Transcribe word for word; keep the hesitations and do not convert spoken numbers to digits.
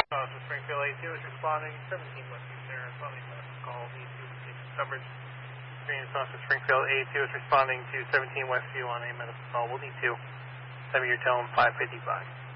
Officer Springfield A two is responding. seventeen Westview Center responding to medical call. E two takes coverage. Green's Officer Springfield A two is responding to seventeen Westview on a medical call. We'll need to. Send me your tone five fifty-five.